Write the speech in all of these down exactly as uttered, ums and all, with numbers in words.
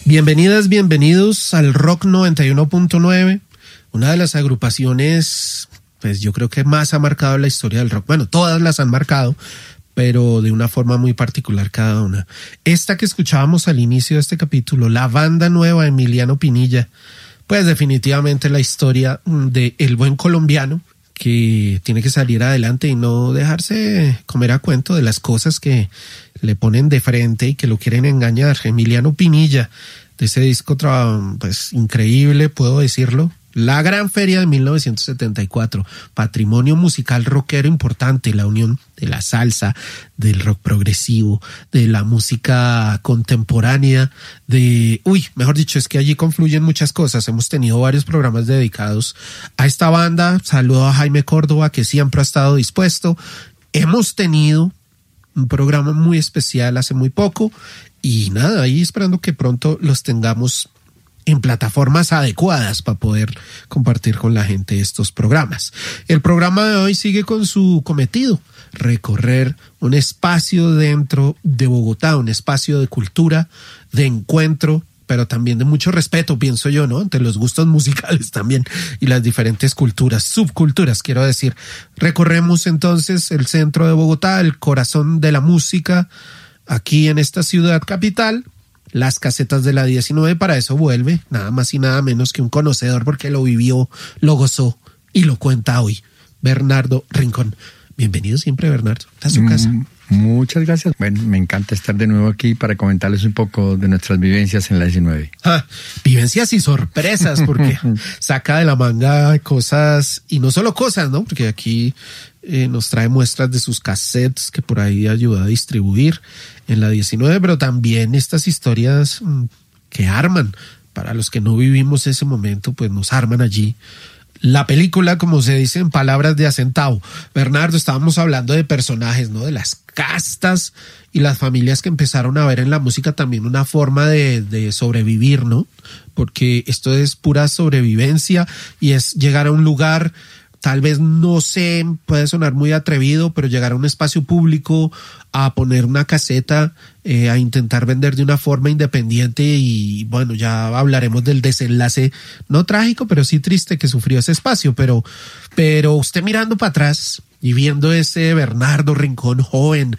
Bienvenidas, bienvenidos al Rock noventa y uno punto nueve, una de las agrupaciones, pues yo creo que más ha marcado la historia del rock. Bueno, todas las han marcado, pero de una forma muy particular cada una. Esta que escuchábamos al inicio de este capítulo, la banda nueva Emiliano Pinilla, pues definitivamente la historia de el buen colombiano que tiene que salir adelante y no dejarse comer a cuento de las cosas que le ponen de frente y que lo quieren engañar. Emiliano Pinilla, de ese disco pues increíble, puedo decirlo. La Gran Feria de mil novecientos setenta y cuatro, patrimonio musical rockero importante, la unión de la salsa, del rock progresivo, de la música contemporánea, de... Uy, mejor dicho, es que allí confluyen muchas cosas. Hemos tenido varios programas dedicados a esta banda. Saludo a Jaime Córdoba, que siempre ha estado dispuesto. Hemos tenido un programa muy especial hace muy poco y nada, ahí esperando que pronto los tengamos en plataformas adecuadas para poder compartir con la gente estos programas. El programa de hoy sigue con su cometido, recorrer un espacio dentro de Bogotá, un espacio de cultura, de encuentro, pero también de mucho respeto, pienso yo, ¿no? Entre los gustos musicales también y las diferentes culturas, subculturas, quiero decir. Recorremos entonces el centro de Bogotá, el corazón de la música, aquí en esta ciudad capital. Las casetas de la diecinueve, para eso vuelve, nada más y nada menos que un conocedor, porque lo vivió, lo gozó y lo cuenta hoy, Bernardo Rincón. Bienvenido siempre, Bernardo, a su casa. Mm, muchas gracias. Bueno, me encanta estar de nuevo aquí para comentarles un poco de nuestras vivencias en la diecinueve. Ah, vivencias y sorpresas, porque saca de la manga cosas, y no solo cosas, ¿no? Porque aquí eh, nos trae muestras de sus cassettes que por ahí ayuda a distribuir en la diecinueve, pero también estas historias mmm, que arman, para los que no vivimos ese momento, pues nos arman allí la película, como se dice en palabras de Acentavo. Bernardo, estábamos hablando de personajes, ¿no? De las castas y las familias que empezaron a ver en la música también una forma de, de sobrevivir, ¿no? Porque esto es pura sobrevivencia y es llegar a un lugar, tal vez no sé, puede sonar muy atrevido, pero llegar a un espacio público, a poner una caseta, eh, a intentar vender de una forma independiente y bueno, ya hablaremos del desenlace, no trágico, pero sí triste que sufrió ese espacio, pero, pero usted mirando para atrás y viendo ese Bernardo Rincón joven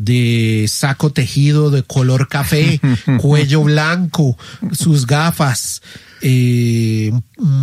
de saco tejido de color café, cuello blanco, sus gafas, Eh,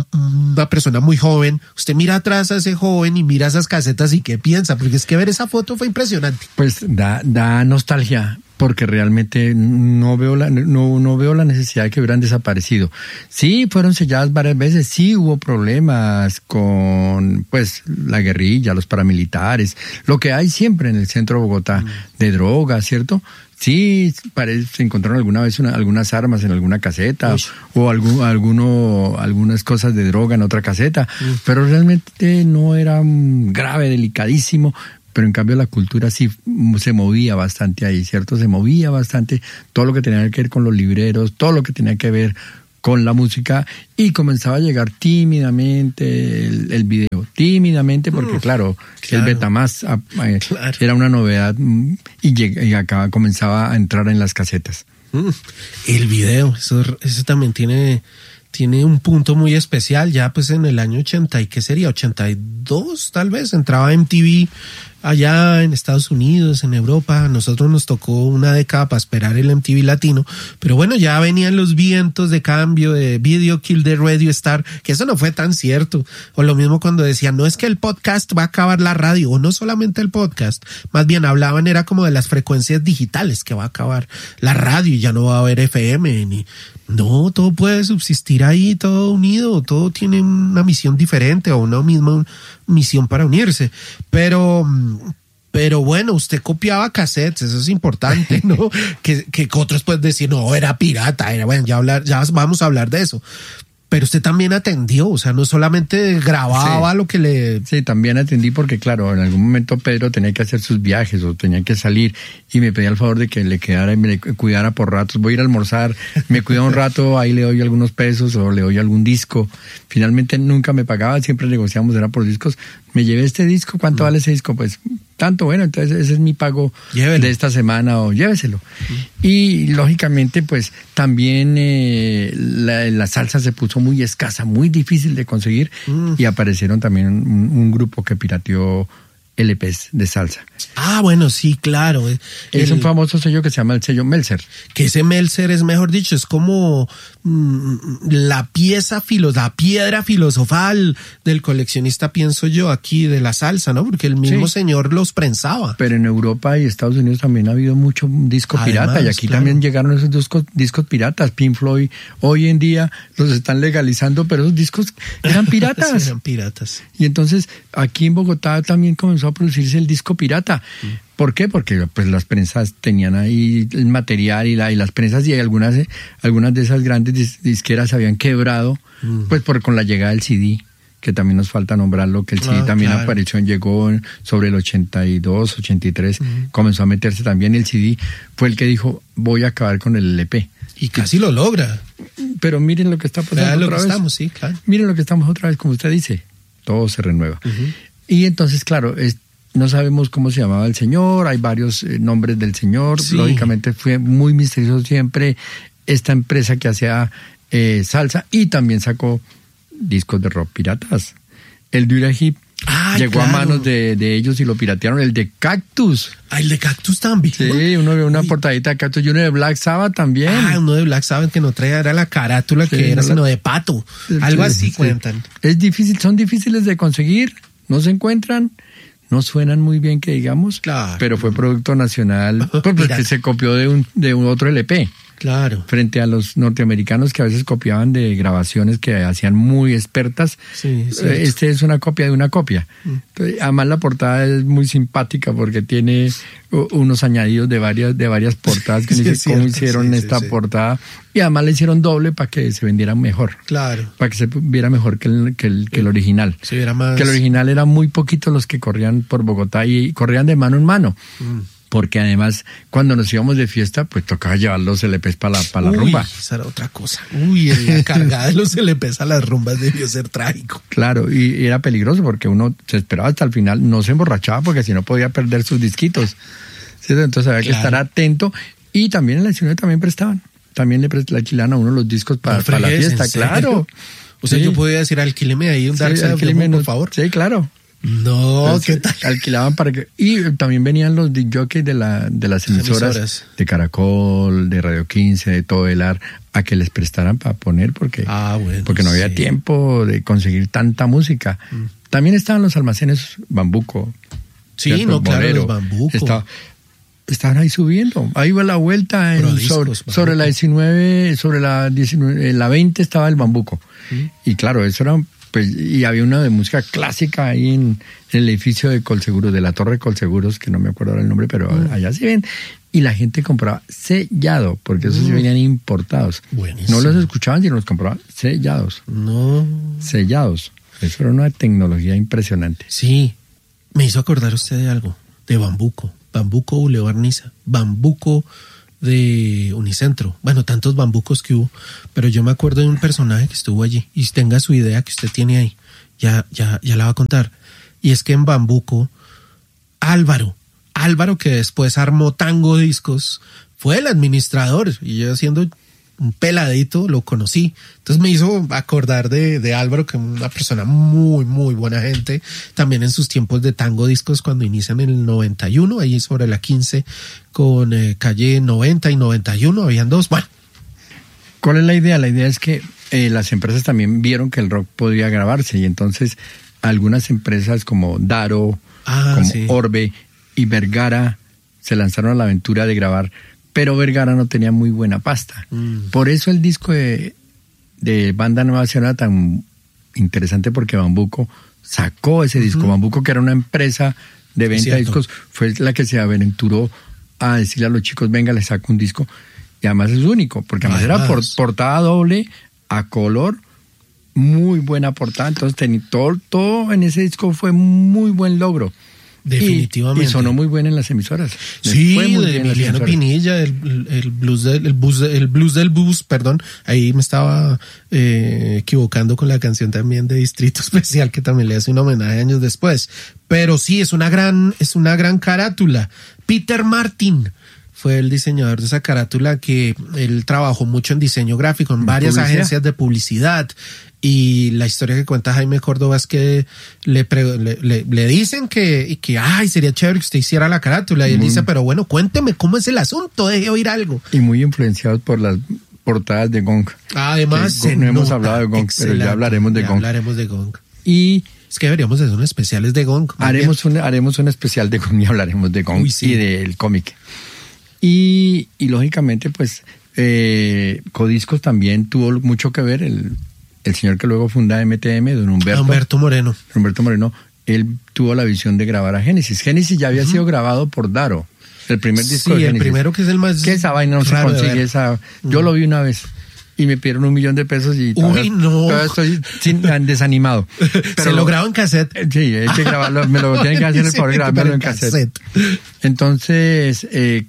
una persona muy joven, usted mira atrás a ese joven y mira esas casetas y ¿qué piensa? Porque es que ver esa foto fue impresionante. Pues da, da nostalgia, porque realmente no veo la, no, no veo la necesidad de que hubieran desaparecido. Sí, fueron selladas varias veces, sí hubo problemas con pues la guerrilla, los paramilitares, lo que hay siempre en el centro de Bogotá, mm. de drogas, ¿cierto? Sí, parece, se encontraron alguna vez una, algunas armas en alguna caseta. Uy. o algún, alguno, algunas cosas de droga en otra caseta, mm. pero realmente no era grave, delicadísimo, pero en cambio la cultura sí se movía bastante ahí, ¿cierto? Se movía bastante todo lo que tenía que ver con los libreros, todo lo que tenía que ver con la música, y comenzaba a llegar tímidamente el, el video, tímidamente, porque mm, claro, claro, el Betamax eh, claro. era una novedad y, lleg- y acá comenzaba a entrar en las casetas. Mm, el video, eso, eso también tiene, tiene un punto muy especial, ya pues en el año ochenta, ¿y qué sería? ochenta y dos tal vez, entraba M T V allá en Estados Unidos, en Europa. A nosotros nos tocó una década para esperar el M T V latino, pero bueno, ya venían los vientos de cambio de Video Kill the Radio Star, que eso no fue tan cierto. O lo mismo cuando decían, no es que el podcast va a acabar la radio, o no solamente el podcast, más bien hablaban era como de las frecuencias digitales, que va a acabar la radio y ya no va a haber F M, ni... No, todo puede subsistir ahí, todo unido, todo tiene una misión diferente o una misma misión para unirse, pero... Pero bueno, usted copiaba cassettes, eso es importante, ¿no? que, que otros pueden decir, no, era pirata, era bueno, ya hablar, ya vamos a hablar de eso. Pero usted también atendió, o sea, no solamente grababa sí, lo que le... Sí, también atendí porque, claro, en algún momento Pedro tenía que hacer sus viajes o tenía que salir y me pedía el favor de que le quedara y me cuidara por ratos. Voy a ir a almorzar, me cuida un rato, ahí le doy algunos pesos o le doy algún disco. Finalmente nunca me pagaba, siempre negociamos, era por discos. Me llevé este disco, ¿cuánto mm. vale ese disco? Pues tanto, bueno, entonces ese es mi pago Llévelo. de esta semana o lléveselo. Mm. Y lógicamente pues también eh, la, la salsa se puso muy escasa, muy difícil de conseguir mm. y aparecieron también un, un grupo que pirateó L Pes de salsa. Ah, bueno, sí, claro. Es el, un famoso sello que se llama el sello Meltzer. Que ese Meltzer es, mejor dicho, es como mmm, la pieza, filo, la piedra filosofal del coleccionista, pienso yo, aquí de la salsa, ¿no? Porque el mismo sí. señor los prensaba. Pero en Europa y Estados Unidos también ha habido mucho disco Además, pirata, y aquí claro. también llegaron esos discos, discos piratas. Pink Floyd hoy en día los están legalizando, pero esos discos eran piratas. sí, eran piratas. Y entonces aquí en Bogotá también comenzó a producirse el disco pirata. Mm. ¿Por qué? Porque pues las prensas tenían ahí el material y, la, y las prensas y algunas, algunas de esas grandes dis, disqueras se habían quebrado, mm. pues por, con la llegada del C D, que también nos falta nombrarlo, que el C D ah, también claro. apareció, llegó sobre el ochenta y dos, ochenta y tres, mm. comenzó a meterse también el C D, fue el que dijo, voy a acabar con el L P. Y casi lo logra. Pero miren lo que está pasando lo otra que vez. Estamos, sí, claro. Miren lo que estamos otra vez, como usted dice, todo se renueva. Uh-huh. Y entonces, claro, es, no sabemos cómo se llamaba el señor, hay varios eh, nombres del señor, sí. lógicamente fue muy misterioso siempre esta empresa que hacía eh, salsa y también sacó discos de rock piratas. El Dura Hip ah, llegó claro. a manos de, de ellos y lo piratearon, el de Cactus. Ah, el de Cactus también. Sí, uno vio una Uy. portadita de Cactus y uno de Black Sabbath también. Ah, uno de Black Sabbath que no traía era la carátula sí, que era no sino la... de pato. Sí, Algo así sí. cuentan. Es difícil, son difíciles de conseguir, no se encuentran. No suenan muy bien que digamos, claro. pero fue producto nacional porque se copió de un de un otro L P. Claro. Frente a los norteamericanos que a veces copiaban de grabaciones que hacían muy expertas. Sí, este es una copia de una copia. Mm. Entonces, además la portada es muy simpática porque tiene unos añadidos de varias de varias portadas que sí, no sé cómo hicieron sí, esta sí, portada. Sí. Y además le hicieron doble para que se vendiera mejor. Claro. Para que se viera mejor que el, que el, que el original. Se viera más... Que el original era muy poquito los que corrían por Bogotá y corrían de mano en mano. Mm. Porque además, cuando nos íbamos de fiesta, pues tocaba llevar los L Pes para la, para la Uy, rumba. Esa era otra cosa. Uy, la cargada de los L Pes a las rumbas debió ser trágico. Claro, y, y era peligroso porque uno se esperaba hasta el final, no se emborrachaba porque si no podía perder sus disquitos. ¿Cierto? Entonces había claro. que estar atento. Y también en la ciudad también prestaban. También le, le alquilaban a uno los discos para, para la fiesta, claro. O sea, sí. yo podía decir, alquíleme ahí un sí, Dark Side, por favor. Sí, claro. No, Entonces, ¿qué tal? Alquilaban para que... Y también venían los disc jockeys de, la, de las emisoras, emisoras de Caracol, de Radio quince, de todo el ar, a que les prestaran para poner porque, ah, bueno, porque no había sí. tiempo de conseguir tanta música. Mm. También estaban los almacenes Bambuco. Sí, ¿cierto? No, claro, los Bambuco. Estaba, estaban ahí subiendo. Ahí va la vuelta. En, discos, sobre, sobre la diecinueve, sobre la diecinueve, la veinte estaba el Bambuco. Mm. Y claro, eso era... Pues, y había una de música clásica ahí en, en el edificio de Colseguros, de la Torre Colseguros, que no me acuerdo ahora el nombre, pero mm. allá se ven. Y la gente compraba sellado, porque esos mm. se venían importados. Buenísimo. No los escuchaban, sino los compraban sellados. No. Sellados. Eso era una tecnología impresionante. Sí. Me hizo acordar usted de algo, de Bambuco. Bambuco Boulevard Niza. Bambuco de Unicentro. Bueno, tantos bambucos que hubo, pero yo me acuerdo de un personaje que estuvo allí y tenga su idea que usted tiene ahí, ya, ya, ya la va a contar. Y es que en Bambuco, Álvaro, Álvaro que después armó Tango Discos, fue el administrador y yo siendo un peladito lo conocí. Entonces me hizo acordar de, de Álvaro, que es una persona muy, muy buena gente. También en sus tiempos de Tango Discos, cuando inician en el noventa y uno, ahí sobre la quince, con eh, calle noventa y noventa y uno, habían dos. Bueno. ¿Cuál es la idea? La idea es que eh, las empresas también vieron que el rock podía grabarse y entonces algunas empresas como Daro, ah, como sí. Orbe y Vergara se lanzaron a la aventura de grabar, pero Vergara no tenía muy buena pasta. Mm. Por eso el disco de, de Banda Nueva era tan interesante, porque Bambuco sacó ese disco. Uh-huh. Bambuco, que era una empresa de venta de discos, fue la que se aventuró a decirle a los chicos, venga, les saco un disco. Y además es único, porque además, además. era por, portada doble, a color, muy buena portada. Entonces, ten, todo, todo en ese disco fue muy buen logro. Definitivamente. Y, y sonó muy bien en las emisoras. Sí, Fue muy de bien en las Emiliano emisoras. Pinilla, el, el blues del el blues, el blues del bus, perdón. Ahí me estaba eh, equivocando con la canción también de Distrito Especial, que también le hace un homenaje años después. Pero sí, es una gran, es una gran carátula. Peter Martin fue el diseñador de esa carátula, que él trabajó mucho en diseño gráfico en varias ¿Publicidad? agencias de publicidad. Y la historia que cuenta Jaime Córdoba es que le, pre, le, le, le dicen que, que, ay, sería chévere que usted hiciera la carátula. Y él Muy, dice, pero bueno, cuénteme cómo es el asunto, deje oír algo. Y muy influenciados por las portadas de Gong. Además, Sí, no hemos hablado de Gong, excelente. pero ya hablaremos de ya Gong. hablaremos de Gong. Y es que deberíamos hacer unos especiales de Gong. haremos un, haremos un especial de Gong y hablaremos de Gong. Uy, sí. Y del cómic. Y, y lógicamente, pues, eh, Codiscos también tuvo mucho que ver. El, el señor que luego funda M T M, don Humberto. Humberto Moreno. Humberto Moreno, él tuvo la visión de grabar a Génesis. Génesis ya había uh-huh. sido grabado por Daro. El primer disco sí, de Génesis. el primero que es el más. Que esa vaina no se consigue. Esa, yo uh-huh. lo vi una vez. Y me pidieron un millón de pesos y todavía, Uy, no. todavía estoy sin, desanimado. Pero se lo grabo en cassette. Sí, hay que grabarlo, me lo tienen que hacer el favor de grabármelo en cassette. cassette. Entonces, eh,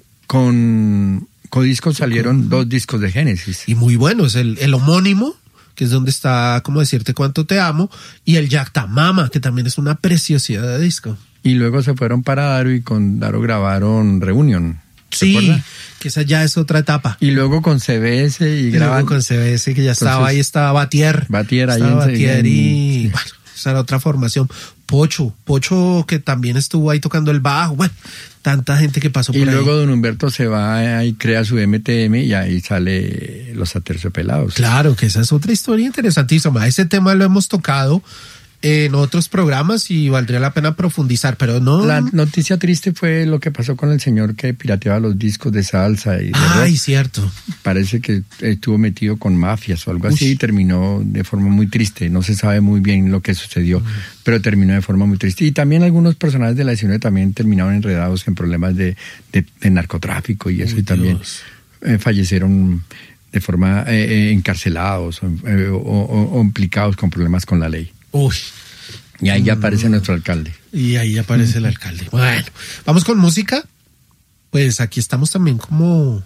con Codiscos salieron dos discos de Génesis. Y muy buenos, el, el homónimo, que es donde está Como decirte cuánto te amo, y el Yactamama, que también es una preciosidad de disco. Y luego se fueron para Daro y con Daro grabaron Reunion. Sí, acuerda? Que esa ya es otra etapa. Y luego con C B S y, y graban. Luego con C B S, que ya estaba Entonces, ahí, estaba Batier. Batier ahí estaba en Batier y sí. bueno, esa era otra formación. Pocho, Pocho que también estuvo ahí tocando el bajo, bueno, tanta gente que pasó por y ahí. Y luego don Humberto se va y crea su M T M y ahí sale Los Aterciopelados. Claro, que esa es otra historia interesantísima. Ese tema lo hemos tocado en otros programas y valdría la pena profundizar, pero no... La noticia triste fue lo que pasó con el señor que pirateaba los discos de salsa y de Ay, rock. Cierto. Parece que estuvo metido con mafias o algo Uy. así y terminó de forma muy triste. No se sabe muy bien lo que sucedió, mm. pero terminó de forma muy triste. Y también algunos personajes de la escena también terminaron enredados en problemas de, de, de narcotráfico y eso, Uy, y también eh, fallecieron de forma eh, eh, encarcelados o, eh, o, o, o implicados con problemas con la ley. Uy. Y ahí ya aparece mm. nuestro alcalde. Y ahí aparece el alcalde. Bueno, vamos con música. Pues aquí estamos también como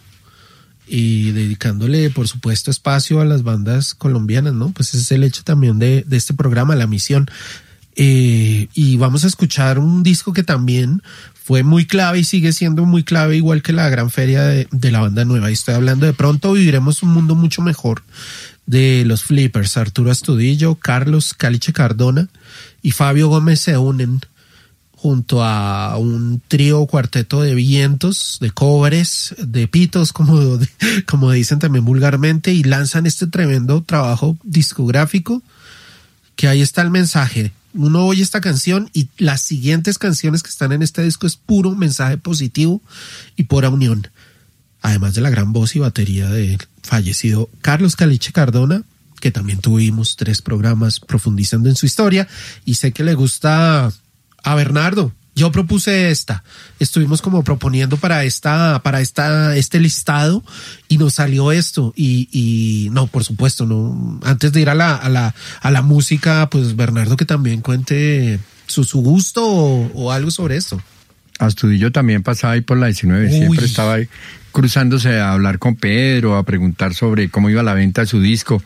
y dedicándole, por supuesto, espacio a las bandas colombianas, ¿no? Pues ese es el hecho también de, de este programa, La Misión. Eh, y vamos a escuchar un disco que también fue muy clave y sigue siendo muy clave, igual que la gran feria de, de la banda nueva. Y estoy hablando de Pronto Viviremos un Mundo Mucho Mejor, de los Flippers. Arturo Astudillo, Carlos Caliche Cardona y Fabio Gómez se unen junto a un trío o cuarteto de vientos, de covers, de pitos, como, como dicen también vulgarmente, y lanzan este tremendo trabajo discográfico, que ahí está el mensaje. Uno oye esta canción y las siguientes canciones que están en este disco es puro mensaje positivo y pura unión. Además de la gran voz y batería del fallecido Carlos Caliche Cardona, que también tuvimos tres programas profundizando en su historia, y sé que le gusta a Bernardo. Yo propuse esta, estuvimos como proponiendo para esta, para esta, este listado, y nos salió esto, y, y no, por supuesto, no, antes de ir a la, a la, a la música, pues Bernardo que también cuente su, su gusto o, o algo sobre esto. Astudillo también pasaba ahí por la diecinueve, Uy. siempre estaba ahí cruzándose a hablar con Pedro, a preguntar sobre cómo iba la venta de su disco.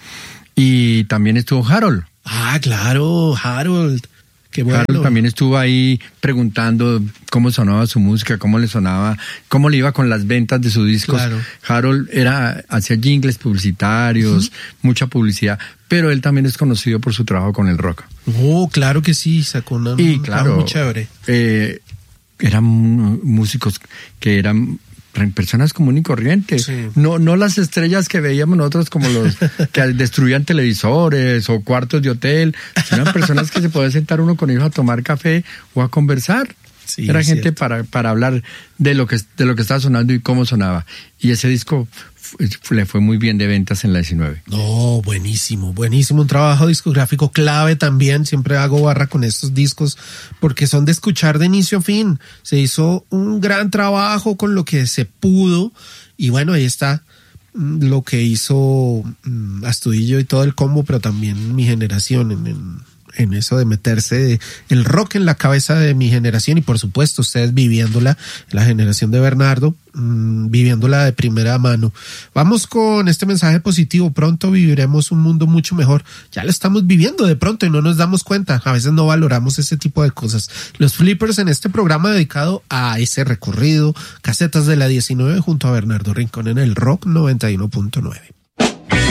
Y también estuvo Harold. Ah, claro, Harold. Qué bueno. Harold también estuvo ahí preguntando cómo sonaba su música, cómo le sonaba, cómo le iba con las ventas de sus discos. Claro. Harold era, hacía jingles publicitarios, uh-huh. mucha publicidad, pero él también es conocido por su trabajo con el rock. Oh, claro que sí, sacó una y claro, muy chévere. Eh, eran músicos que eran personas comunes y corrientes, sí. no, no las estrellas que veíamos nosotros como los que destruían televisores o cuartos de hotel, eran personas que se podía sentar uno con ellos a tomar café o a conversar. Sí, era gente cierto. para para hablar de lo que de lo que estaba sonando y cómo sonaba. Y ese disco f- le fue muy bien de ventas en la diecinueve. No, buenísimo, buenísimo. Un trabajo discográfico clave también. Siempre hago barra con estos discos porque son de escuchar de inicio a fin. Se hizo un gran trabajo con lo que se pudo. Y bueno, ahí está lo que hizo Astudillo y todo el combo, pero también mi generación en, en en eso de meterse el rock en la cabeza de mi generación y por supuesto ustedes viviéndola, la generación de Bernardo, mmm, viviéndola de primera mano. Vamos con este mensaje positivo, pronto viviremos un mundo mucho mejor. Ya lo estamos viviendo de pronto y no nos damos cuenta, a veces no valoramos ese tipo de cosas. Los Flippers en este programa dedicado a ese recorrido, casetas de la diecinueve junto a Bernardo Rincón en el Rock noventa y uno punto nueve.